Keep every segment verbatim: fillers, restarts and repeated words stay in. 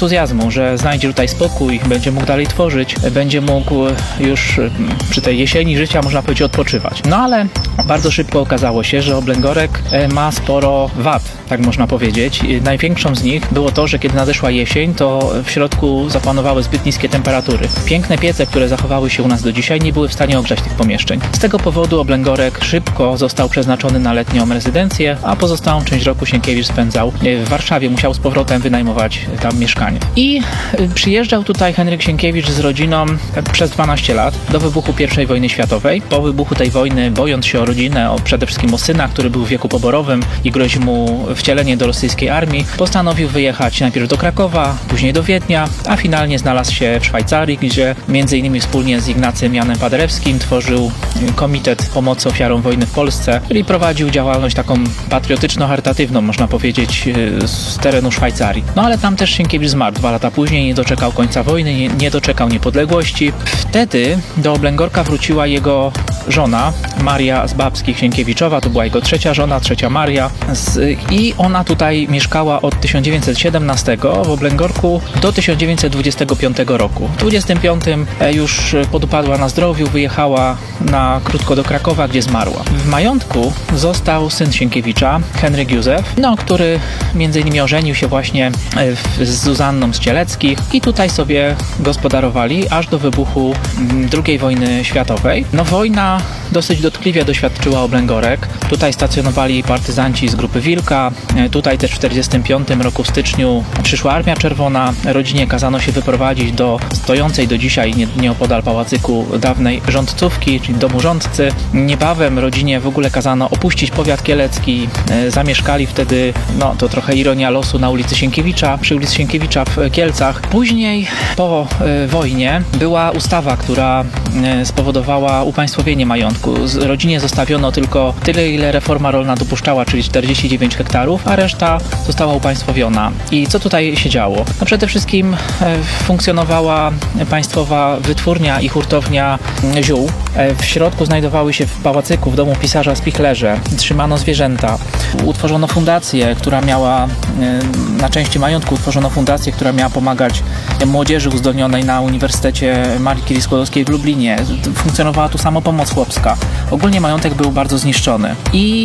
entuzjazmu, że znajdzie tutaj spokój, będzie mógł dalej tworzyć, będzie mógł już przy tej jesieni życia, można powiedzieć, odpoczywać. No ale bardzo szybko okazało się, że Oblęgorek ma sporo wad, tak można powiedzieć. Największą z nich było to, że kiedy nadeszła jesień, to w środku zapanowały zbyt niskie temperatury. Piękne piece, które zachowały się u nas do dzisiaj, nie były w stanie ogrzać tych pomieszczeń. Z tego powodu Oblęgorek szybko został przeznaczony na letnią rezydencję, a pozostałą część roku Sienkiewicz spędzał w Warszawie. Musiał z powrotem wynajmować tam mieszkanie. I przyjeżdżał tutaj Henryk Sienkiewicz z rodziną przez dwanaście lat do wybuchu pierwszej wojny światowej. Po wybuchu tej wojny, bojąc się o rodzinę, o, przede wszystkim o syna, który był w wieku poborowym i grozi mu wcielenie do rosyjskiej armii, postanowił wyjechać najpierw do Krakowa, później do Wiednia, a finalnie znalazł się w Szwajcarii, gdzie między innymi wspólnie z Ignacym Janem Paderewskim tworzył Komitet Pomocy Ofiarom Wojny w Polsce, czyli prowadził działalność taką patriotyczno-charytatywną, można powiedzieć, z terenu Szwajcarii. No ale tam też Sienkiewicz zmarł dwa lata później, nie doczekał końca wojny, nie, nie doczekał niepodległości. Wtedy do Oblęgorka wróciła jego żona, Maria z Babskich-Sienkiewiczowa, to była jego trzecia żona, trzecia Maria z, i ona tutaj mieszkała od tysiąc dziewięćset siedemnastego w Oblęgorku do tysiąc dziewięćset dwudziestego piątego roku. W dwudziestym piątym już podupadła na zdrowiu, wyjechała na krótko do Krakowa, gdzie zmarła. W majątku został syn Sienkiewicza, Henryk Józef, no, który między innymi ożenił się właśnie z Zuzanną z Cieleckich i tutaj sobie gospodarowali aż do wybuchu drugiej wojny światowej. No wojna dosyć dotkliwie doświadczyła Oblęgorek. Tutaj stacjonowali partyzanci z Grupy Wilka. Tutaj też w czterdziestym piątym roku w styczniu przyszła Armia Czerwona. Rodzinie kazano się wyprowadzić do stojącej do dzisiaj nieopodal pałacyku dawnej rządcówki, czyli domu rządcy. Niebawem rodzinie w ogóle kazano opuścić powiat kielecki. Zamieszkali wtedy, no to trochę ironia losu, na ulicy Sienkiewicza, przy ulicy Sienkiewicza w Kielcach. Później po y, wojnie była ustawa, która y, spowodowała upaństwowienie majątku. Z, rodzinie zostawiono tylko tyle, ile reforma rolna dopuszczała, czyli czterdzieści dziewięć hektarów, a reszta została upaństwowiona. I co tutaj się działo? No przede wszystkim y, funkcjonowała państwowa wytwórnia i hurtownia ziół. Y, w środku znajdowały się w pałacyku, w domu pisarza Spichlerze. Trzymano zwierzęta. Utworzono fundację, która miała y, na części majątku utworzono fundację, która miała pomagać młodzieży uzdolnionej na Uniwersytecie Marii Curie-Skłodowskiej w Lublinie. Funkcjonowała tu samopomoc chłopska. Ogólnie majątek był bardzo zniszczony. I,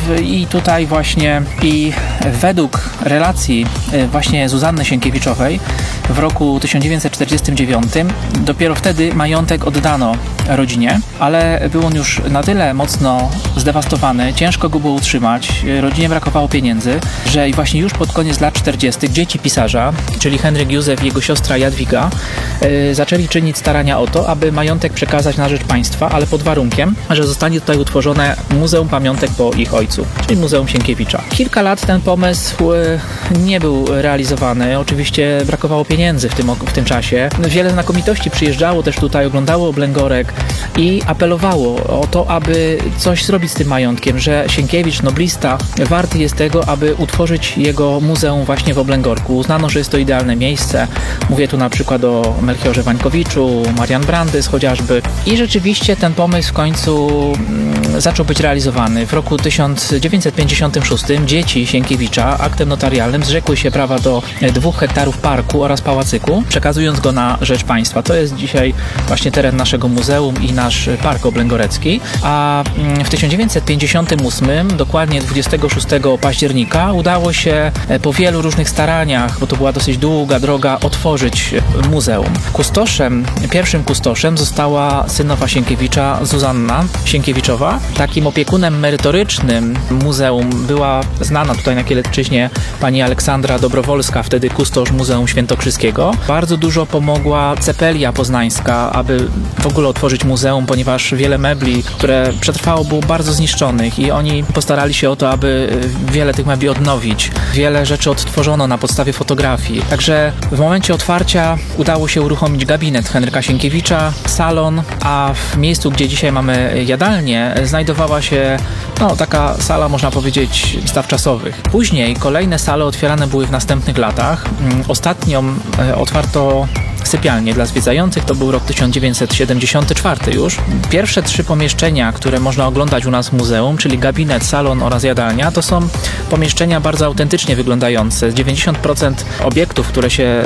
i tutaj właśnie i według relacji właśnie Zuzanny Sienkiewiczowej w roku tysiąc dziewięćset czterdziestym dziewiątym dopiero wtedy majątek oddano rodzinie, ale był on już na tyle mocno zdewastowany, ciężko go było utrzymać, rodzinie brakowało pieniędzy, że i właśnie już pod koniec lat czterdziestych dzieci pisarza, czyli Henryk Józef i jego siostra Jadwiga, yy, zaczęli czynić starania o to, aby majątek przekazać na rzecz państwa, ale pod warunkiem, że zostanie tutaj utworzone Muzeum Pamiątek po ich ojcu, czyli Muzeum Sienkiewicza. Kilka lat ten pomysł yy, nie był realizowany. Oczywiście brakowało pieniędzy w tym, w tym czasie. Wiele znakomitości przyjeżdżało też tutaj, oglądało Oblęgorek i apelowało o to, aby coś zrobić z tym majątkiem, że Sienkiewicz, noblista, warty jest tego, aby utworzyć jego muzeum właśnie w Oblęgorku. Uznano, że jest to idealne miejsce. Mówię tu na przykład o Melchiorze Wańkowiczu, Marian Brandys chociażby. I rzeczywiście ten pomysł w końcu mm, zaczął być realizowany. W roku tysiąc dziewięćset pięćdziesiątym szóstym dzieci Sienkiewicza aktem notarialnym zrzekły się prawa do dwóch hektarów parku oraz pałacyku, przekazując go na rzecz państwa. To jest dzisiaj właśnie teren naszego muzeum i nasz park oblęgorecki. A w tysiąc dziewięćset pięćdziesiątym ósmym, dokładnie dwudziestego szóstego października, udało się po wielu różnych staraniach, bo to była dosyć długa droga, otworzyć muzeum. Kustoszem, pierwszym kustoszem została synowa Sienkiewicza, Zuzanna Sienkiewiczowa. Takim opiekunem merytorycznym muzeum była znana tutaj na Kielecczyźnie pani Aleksandra Dobrowolska, wtedy kustosz Muzeum Świętokrzyskiego. Bardzo dużo pomogła Cepelia Poznańska, aby w ogóle otworzyć muzeum, ponieważ wiele mebli, które przetrwało, było bardzo zniszczonych i oni postarali się o to, aby wiele tych mebli odnowić. Wiele rzeczy odtworzono na podstawie fotografii. Także w momencie otwarcia udało się uruchomić gabinet Henryka Sienkiewicza, salon, a w miejscu, gdzie dzisiaj mamy jadalnię, znajdowała się no, taka sala, można powiedzieć, wystaw czasowych. Później kolejne sale otwierane były w następnych latach. Ostatnią otwarto sypialnię dla zwiedzających, to był rok tysiąc dziewięćset siedemdziesiąty czwarty już. Pierwsze trzy pomieszczenia, które można oglądać u nas w muzeum, czyli gabinet, salon oraz jadalnia, to są pomieszczenia bardzo autentycznie wyglądające. dziewięćdziesiąt procent obiektów, które się